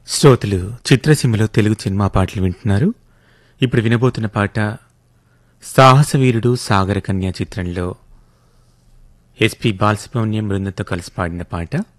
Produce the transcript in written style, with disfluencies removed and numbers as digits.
శ్రోతలు చిత్రసీమలో తెలుగు సినిమా పాటలు వింటున్నారు. ఇప్పుడు వినబోతున్న పాట సాహసవీరుడు సాగర కన్య చిత్రంలో ఎస్పి బాలసుబ్రహ్మణ్యం బృందంతో కలిసి పాడిన పాట.